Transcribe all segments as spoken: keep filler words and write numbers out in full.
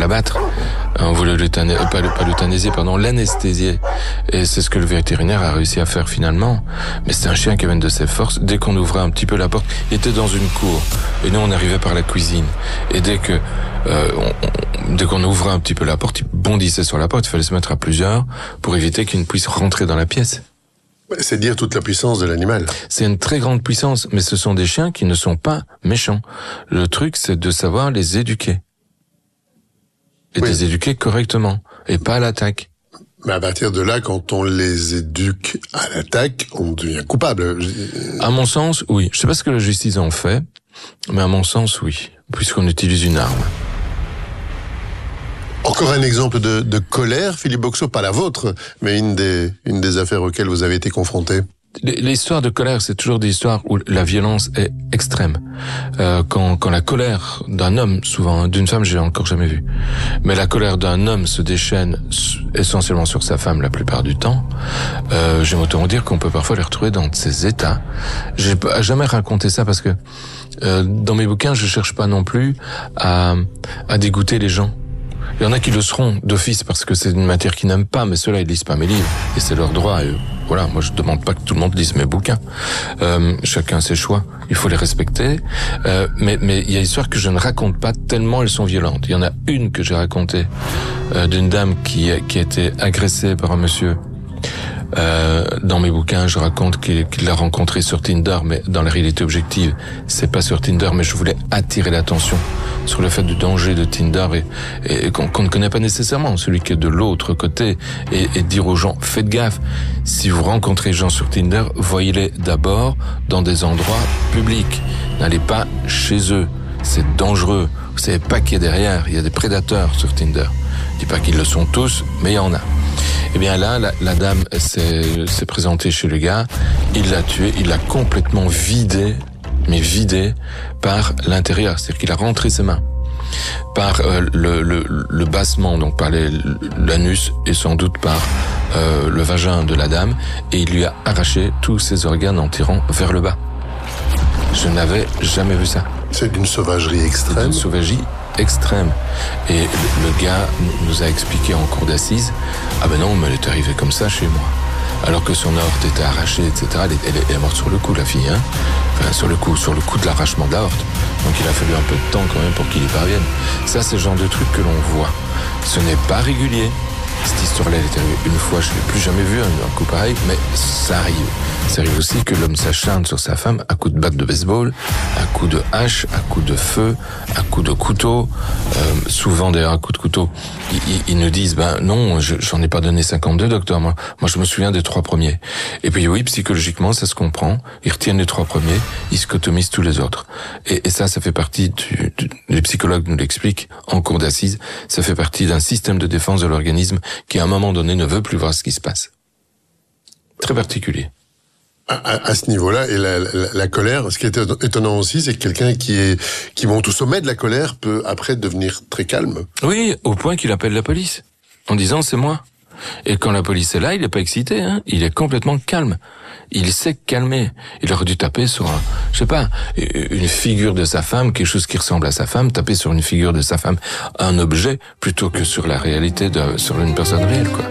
l'abattre. On voulait l'euthanasie, pas, pas l'euthanasier, pardon, l'anesthésier. Et c'est ce que le vétérinaire a réussi à faire finalement. Mais c'est un chien qui avait de ses forces. Dès qu'on ouvrait un petit peu la porte, il était dans une cour. Et nous, on arrivait par la cuisine. Et dès que, euh, on, dès qu'on ouvrait un petit peu la porte, il bondissait sur la porte. Il fallait se mettre à plusieurs pour éviter qu'il ne puisse rentrer dans la pièce. C'est dire toute la puissance de l'animal. C'est une très grande puissance, mais ce sont des chiens qui ne sont pas méchants. Le truc, c'est de savoir les éduquer. Et oui. les éduquer correctement, et pas à l'attaque. Mais à partir de là, quand on les éduque à l'attaque, on devient coupable. À mon sens, oui. Je sais pas ce que la justice en fait, mais à mon sens, oui, puisqu'on utilise une arme. Encore un exemple de, de colère, Philippe Boxeau, pas la vôtre, mais une des, une des affaires auxquelles vous avez été confronté. L'histoire de colère, c'est toujours des histoires où la violence est extrême. Euh, quand, quand la colère d'un homme, souvent d'une femme, j'ai encore jamais vu, mais la colère d'un homme se déchaîne essentiellement sur sa femme la plupart du temps, euh, j'aime autant dire qu'on peut parfois les retrouver dans ces états. J'ai jamais raconté ça parce que euh, dans mes bouquins, je cherche pas non plus à, à dégoûter les gens. Il y en a qui le seront d'office parce que c'est une matière qu'ils n'aiment pas, mais ceux-là, ils lisent pas mes livres. Et c'est leur droit. Et voilà, moi, je demande pas que tout le monde lise mes bouquins. Euh, chacun ses choix. Il faut les respecter. Euh, mais, mais il y a des histoires que je ne raconte pas tellement elles sont violentes. Il y en a une que j'ai racontée, euh, d'une dame qui, qui a été agressée par un monsieur. Euh, dans mes bouquins, je raconte qu'il, qu'il l'a rencontré sur Tinder, mais dans la réalité objective, c'est pas sur Tinder, mais je voulais attirer l'attention sur le fait du danger de Tinder et, et qu'on, qu'on ne connaît pas nécessairement, celui qui est de l'autre côté, et, et dire aux gens, faites gaffe, si vous rencontrez des gens sur Tinder, voyez-les d'abord dans des endroits publics, n'allez pas chez eux, c'est dangereux, vous savez pas qui est derrière, il y a des prédateurs sur Tinder, je dis pas qu'ils le sont tous, mais il y en a. Eh bien là, la, la dame s'est, s'est présentée chez le gars, il l'a tué, il l'a complètement vidé, mais vidé par l'intérieur, c'est-à-dire qu'il a rentré ses mains par euh, le, le, le bassement, donc par les, l'anus et sans doute par euh, le vagin de la dame, et il lui a arraché tous ses organes en tirant vers le bas. Je n'avais jamais vu ça. C'est d'une sauvagerie extrême. C'est d'une sauvagerie extrême. Et le gars nous a expliqué en cour d'assises, ah ben non, mais elle est arrivée comme ça chez moi. Alors que son aorte était arrachée, et cetera. Elle est, elle est, elle est morte sur le coup, la fille, hein. Enfin, sur le coup, sur le coup de l'arrachement de l'aorte. Donc il a fallu un peu de temps quand même pour qu'il y parvienne. Ça, c'est le genre de truc que l'on voit. Ce n'est pas régulier. Cette histoire-là, elle est arrivée une fois, je ne l'ai plus jamais vu, un, un coup pareil, mais ça arrive. Ça arrive aussi que l'homme s'acharne sur sa femme à coups de batte de baseball, à coups de hache, à coups de feu, à coups de couteau. Euh, souvent, d'ailleurs, à coups de couteau, ils, ils, ils nous disent, ben non, je, j'en ai pas donné cinquante-deux, docteur. Moi, moi, je me souviens des trois premiers. Et puis oui, psychologiquement, ça se comprend. Ils retiennent les trois premiers, ils scotomisent tous les autres. Et, et ça, ça fait partie du, du, les psychologues nous l'expliquent en cour d'assises. Ça fait partie d'un système de défense de l'organisme qui, à un moment donné, ne veut plus voir ce qui se passe. Très particulier. À, à ce niveau-là, et la, la, la colère, ce qui est étonnant aussi, c'est que quelqu'un qui est qui monte au sommet de la colère peut après devenir très calme. Oui, au point qu'il appelle la police, en disant c'est moi. Et quand la police est là, il n'est pas excité, hein, il est complètement calme. Il sait calmer. Il aurait dû taper sur un, je sais pas, une figure de sa femme, quelque chose qui ressemble à sa femme, taper sur une figure de sa femme, un objet, plutôt que sur la réalité de, sur une personne réelle, quoi.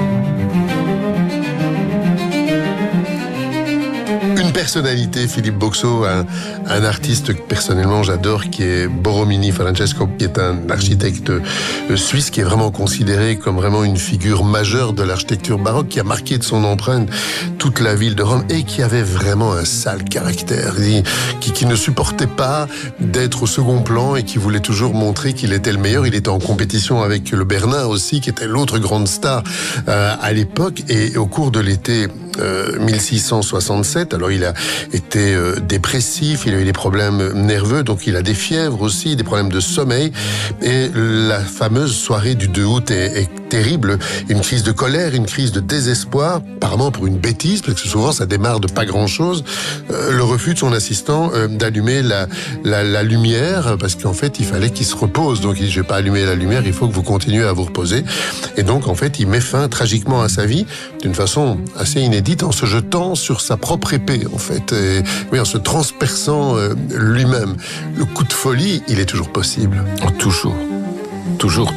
Une personnalité, Philippe Boxeau, un, un artiste que personnellement j'adore, qui est Borromini Francesco, qui est un architecte suisse, qui est vraiment considéré comme vraiment une figure majeure de l'architecture baroque, qui a marqué de son empreinte toute la ville de Rome et qui avait vraiment un sale caractère, qui, qui ne supportait pas d'être au second plan et qui voulait toujours montrer qu'il était le meilleur. Il était en compétition avec le Bernin aussi, qui était l'autre grande star euh, à l'époque, et au cours de l'été Euh, mille six cent soixante-sept, alors il a été euh, dépressif, il a eu des problèmes nerveux, donc il a des fièvres aussi, des problèmes de sommeil, et la fameuse soirée du deux août est, est terrible, une crise de colère, une crise de désespoir, apparemment pour une bêtise, parce que souvent ça démarre de pas grand-chose, euh, le refus de son assistant euh, d'allumer la, la, la lumière, parce qu'en fait il fallait qu'il se repose, donc il dit je vais pas allumer la lumière, il faut que vous continuez à vous reposer, et donc en fait il met fin tragiquement à sa vie, d'une façon assez inédite, en se jetant sur sa propre épée, en fait, et, oui, en se transperçant euh, lui-même. Le coup de folie, il est toujours possible. Toujours. Toujours.